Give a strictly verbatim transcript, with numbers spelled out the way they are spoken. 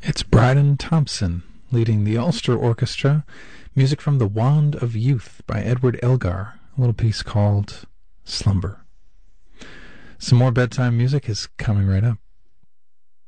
It's Bryden Thompson leading the Ulster Orchestra. Music from The Wand of Youth by Edward Elgar. A little piece called Slumber. Some more bedtime music is coming right up.